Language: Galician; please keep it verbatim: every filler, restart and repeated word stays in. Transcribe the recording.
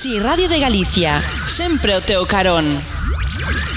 Si Radio de Galicia, sempre o teu carón.